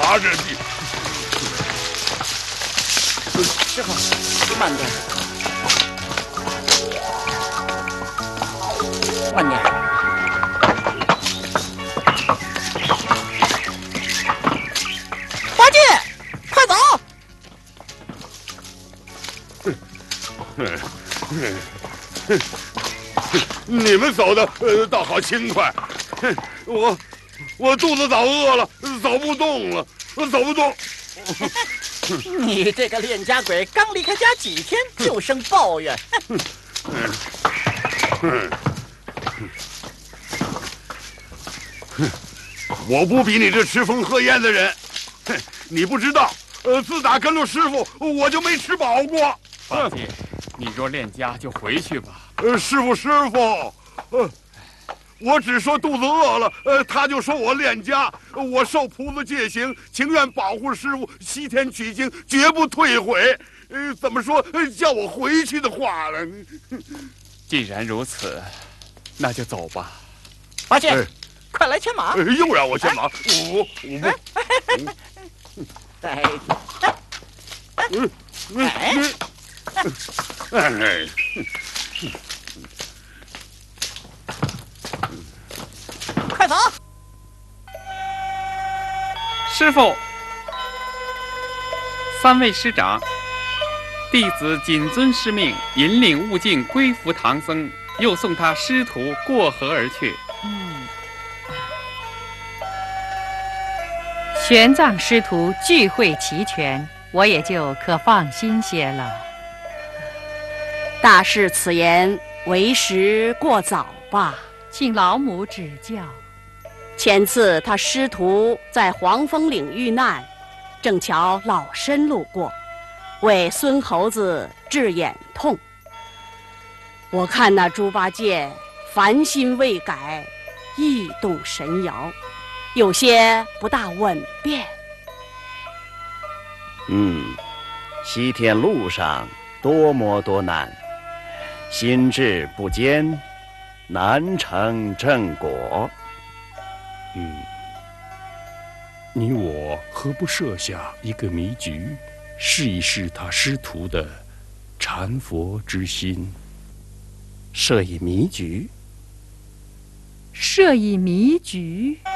拿着去。 师傅，慢点，慢点。八戒，快走！ 你们走的倒好轻快，我肚子早饿了，走不动了，我走不动。 你这个练家鬼，刚离开家几天就生抱怨。 我不比你这吃风喝烟的人，你不知道，自打跟着师傅，我就没吃饱过。 八戒，你若练家就回去吧。 师傅，我只说肚子饿了，他就说我练家，我受菩萨戒行，情愿保护师傅西天取经，绝不退悔。怎么说叫我回去的话了？ 既然如此，那就走吧。 八戒，快来牵马！ 又让我牵马，我不。 快走！ 师傅，三位师长，弟子谨遵师命，引领悟净归服唐僧，又送他师徒过河而去。 玄奘师徒聚会齐全，我也就可放心些了。 大师此言为时过早吧， 请老母指教。 前次他师徒在黄风岭遇难，正巧老身路过，为孙猴子治眼痛。我看那猪八戒烦心未改，意动神摇，有些不大稳便。 西天路上多磨多难，心智不坚，难成正果。 你我何不设下一个迷局，试一试他师徒的禅佛之心？ 设一迷局？ 设一迷局？